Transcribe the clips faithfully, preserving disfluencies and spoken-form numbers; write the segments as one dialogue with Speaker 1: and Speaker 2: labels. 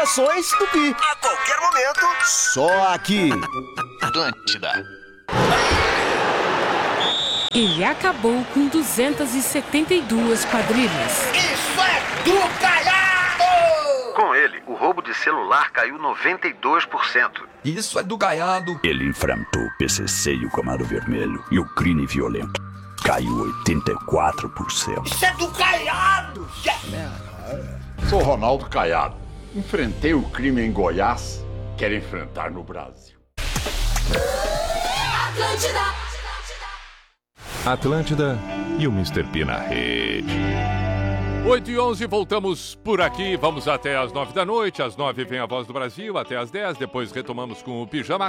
Speaker 1: atualizações do Pi.
Speaker 2: A qualquer momento,
Speaker 1: só aqui.
Speaker 2: Atlântida.
Speaker 3: Ele acabou com duzentas e setenta e duas quadrilhas.
Speaker 2: Isso é do Caiado!
Speaker 4: Com ele, o roubo de celular caiu noventa e dois por cento.
Speaker 5: Isso é do Caiado.
Speaker 6: Ele enfrentou o P C C e o Comando Vermelho e o crime violento. Caiu oitenta e quatro por cento.
Speaker 2: Isso é do Caiado!
Speaker 7: Sou Ronaldo Caiado. Enfrentei o crime em Goiás. Quero enfrentar no Brasil.
Speaker 8: Atlântida.
Speaker 9: Atlântida e o mister P na rede. oito e onze, voltamos por aqui. Vamos até às nove da noite. Às nove vem a Voz do Brasil, até às dez. Depois retomamos com o Pijama.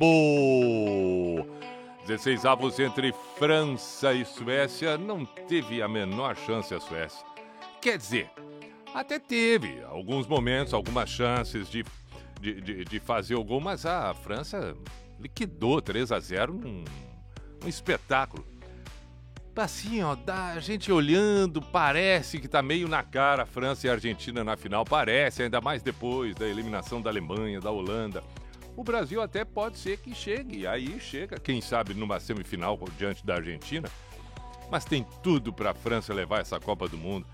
Speaker 9: Acabou! dezesseis avos entre França e Suécia. Não teve a menor chance a Suécia. Quer dizer, até teve alguns momentos, algumas chances de, de, de, de fazer o gol, mas a França liquidou três a zero num, num espetáculo. Assim, ó, a gente olhando, parece que tá meio na cara a França e a Argentina na final, parece, ainda mais depois da eliminação da Alemanha, da Holanda. O Brasil até pode ser que chegue, aí chega, quem sabe numa semifinal diante da Argentina, mas tem tudo pra França levar essa Copa do Mundo.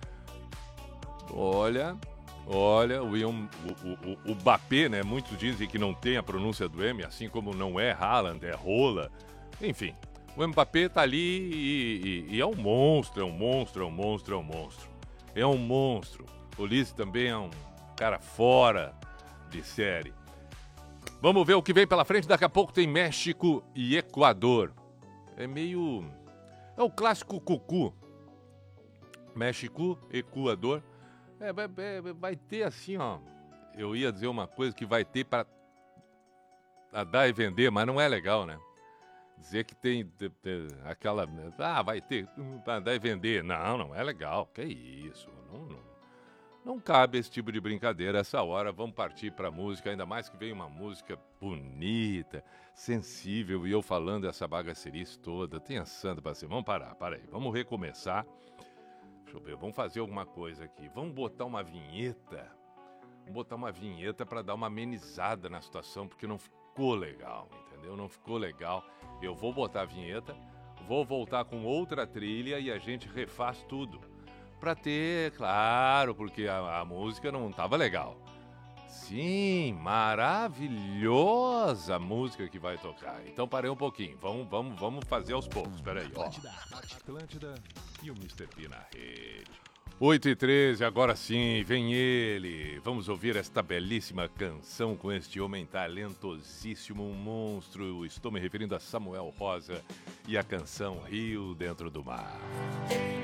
Speaker 9: Olha, olha, o, Ian, o, o, o Mbappé, né, muitos dizem que não tem a pronúncia do M, assim como não é Haaland, é Rola, enfim. O Mbappé tá ali e, e, e é um monstro, é um monstro, é um monstro, é um monstro. É um monstro. O Ulisses também é um cara fora de série. Vamos ver o que vem pela frente. Daqui a pouco tem México e Equador. É meio... É o clássico cucu. México, Equador. É, vai, vai ter assim, ó... Eu ia dizer uma coisa que vai ter para dar e vender, mas não é legal, né? Dizer que tem de, de, aquela... Ah, vai ter para dar e vender. Não, não é legal. Que isso? Não, não, não cabe esse tipo de brincadeira essa hora. Vamos partir para música, ainda mais que vem uma música bonita, sensível, e eu falando essa bagacerice toda. Tenha santa para ser. Vamos parar, para aí. Vamos recomeçar. Deixa eu ver, vamos fazer alguma coisa aqui. Vamos botar uma vinheta. Vamos botar uma vinheta para dar uma amenizada na situação, porque não ficou legal, entendeu? Não ficou legal. Eu vou botar a vinheta, vou voltar com outra trilha e a gente refaz tudo. Pra ter, claro, porque a, a música não estava legal. Sim, maravilhosa música que vai tocar. Então parei um pouquinho, vamos, vamos, vamos fazer aos poucos. Espera aí, ó. Atlântida e o mister P na rede. oito e treze, agora sim, vem ele. Vamos ouvir esta belíssima canção com este homem talentosíssimo, um monstro. Estou me referindo a Samuel Rosa e a canção Rio Dentro do Mar.